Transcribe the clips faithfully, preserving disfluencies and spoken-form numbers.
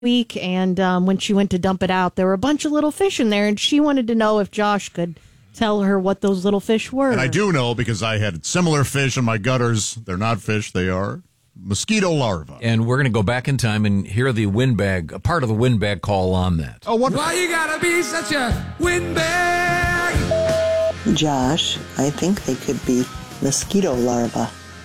week, and um, when she went to dump it out, there were a bunch of little fish in there, and she wanted to know if Josh could tell her what those little fish were. And I do know because I had similar fish in my gutters. They're not fish, they are mosquito larvae. And we're going to go back in time and hear the windbag, a part of the windbag call on that. Oh, what? Why you gotta be such a windbag? Josh, I think they could be mosquito larvae.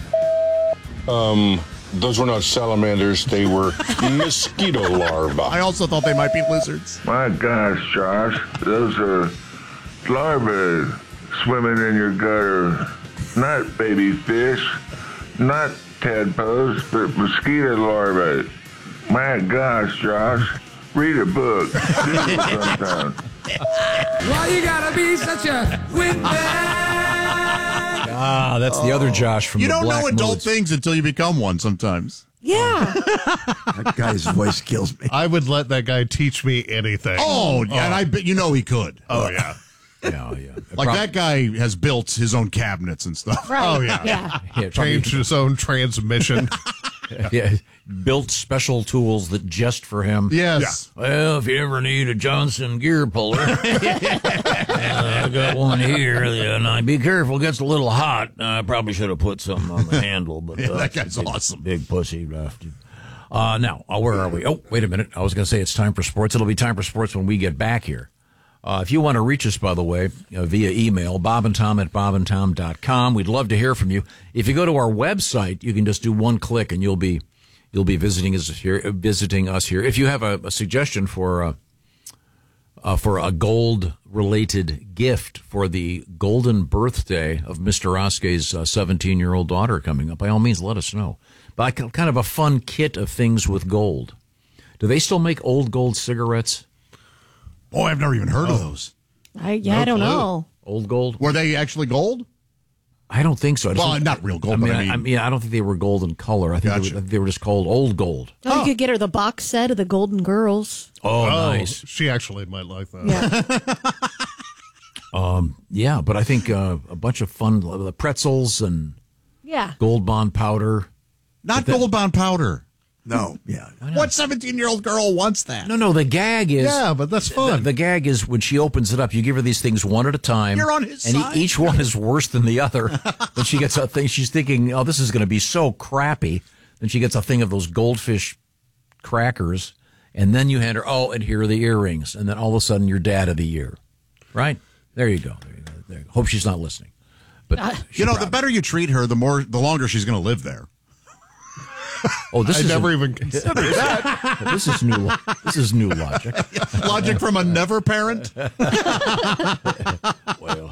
Um... Those were not salamanders, they were mosquito larvae. I also thought they might be lizards. My gosh, Josh, those are larvae swimming in your gutter. Not baby fish, not tadpoles, but mosquito larvae. My gosh, Josh, read a book. Sometime. Why you gotta be such a windbag? Ah, that's the other Josh from You the don't Black know adult Moods. things until you become one sometimes. Yeah. That guy's voice kills me. I would let that guy teach me anything. Oh, yeah, Oh. and I bet you know he could. Oh, yeah. Yeah, yeah. Like that guy has built his own cabinets and stuff. Right. Oh, yeah. Yeah. Yeah, probably- Changed his own transmission. yeah, built special tools that just for him. Yes. Well, if you ever need a Johnson gear puller, uh, I got one here. And I be careful, it gets a little hot. I probably should have put something on the handle, but Yeah, uh, that guy's big, awesome. Big pussy left. Uh, now, uh, where are we? Oh, wait a minute. I was going to say it's time for sports. It'll be time for sports when we get back here. Uh, if you want to reach us, by the way, uh, via email, bob and tom at bob and tom dot com. We'd love to hear from you. If you go to our website, you can just do one click and you'll be you'll be visiting us here. Visiting us here. If you have a, a suggestion for a uh, for a gold related gift for the golden birthday of Mister Oskey's seventeen year old daughter coming up, by all means, let us know. But kind of a fun kit of things with gold. Do they still make old gold cigarettes? Oh, I've never even heard Oh. of those. I, yeah, No I don't clue. know. Old gold? Were they actually gold? I don't think so. I Well, think, not real gold, I but mean, I mean- I, mean, I don't think they were gold in color. I think they, Gotcha. were, they were just called old gold. Oh, you could get her the box set of the Golden Girls. Oh, nice. She actually might like that. Yeah. Um, yeah, but I think uh, a bunch of fun the pretzels and Yeah. Gold Bond powder. Not gold bond powder. No, yeah. What seventeen-year-old girl wants that? No, no, the gag is... Yeah, but that's fun. The, the gag is when she opens it up, you give her these things one at a time. You're on his and e- side. each one is worse than the other. When she gets a thing, she's thinking, oh, this is going to be so crappy. Then she gets a thing of those goldfish crackers. And then you hand her, oh, and here are the earrings. And then all of a sudden, you're dad of the year. Right? There you go. There you go. There you go. Hope she's not listening. But she You know, probably- the better you treat her, the more, the longer she's going to live there. Oh, this I is never a- even considered that. This is new. This is new logic. Logic from a never parent. Well,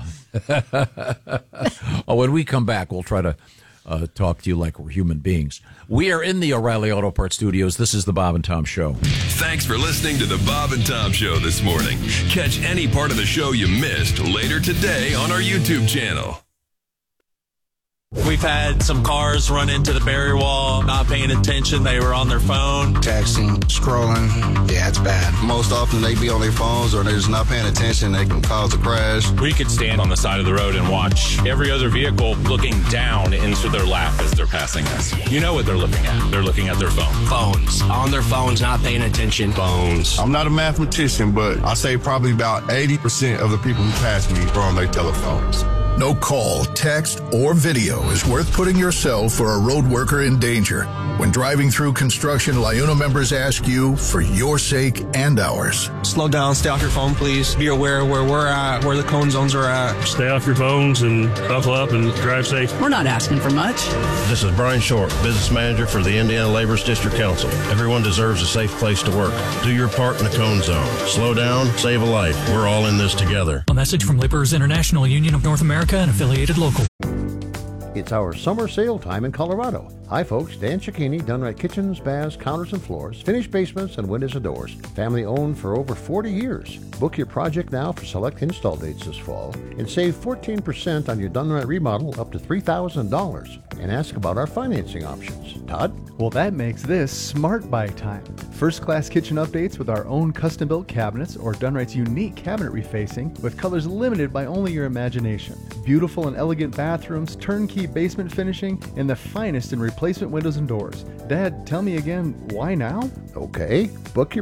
oh, when we come back, we'll try to uh, talk to you like we're human beings. We are in the O'Reilly Auto Parts Studios. This is the Bob and Tom Show. Thanks for listening to the Bob and Tom Show this morning. Catch any part of the show you missed later today on our YouTube channel. We've had some cars run into the barrier wall, not paying attention. They were on their phone. Texting, scrolling. Yeah, it's bad. Most often they be on their phones or they're just not paying attention. They can cause a crash. We could stand on the side of the road and watch every other vehicle looking down into their lap as they're passing us. You know what they're looking at. They're looking at their phone. Phones. On their phones, not paying attention. Phones. I'm not a mathematician, but I say probably about eighty percent of the people who pass me are on their telephones. No call, text, or video is worth putting yourself or a road worker in danger. When driving through construction, LIUNA members ask you for your sake and ours. Slow down, stay off your phone, please. Be aware where we're at, where the cone zones are at. Stay off your phones and buckle up and drive safe. We're not asking for much. This is Brian Short, business manager for the Indiana Laborers District Council. Everyone deserves a safe place to work. Do your part in the cone zone. Slow down, save a life. We're all in this together. A message from Laborers International Union of North America and affiliated local. It's our summer sale time in Colorado. Hi folks, Dan Cicchini, Dunright Kitchens, Baths, Counters and Floors, finished basements and windows and doors. Family owned for over forty years. Book your project now for select install dates this fall and save fourteen percent on your Dunright remodel up to three thousand dollars. and ask about our financing options. Todd? Well, that makes this Smart Buy time. First-class kitchen updates with our own custom-built cabinets or Dunright's unique cabinet refacing with colors limited by only your imagination. Beautiful and elegant bathrooms, turnkey basement finishing, and the finest in replacement windows and doors. Dad, tell me again, why now? Okay, book your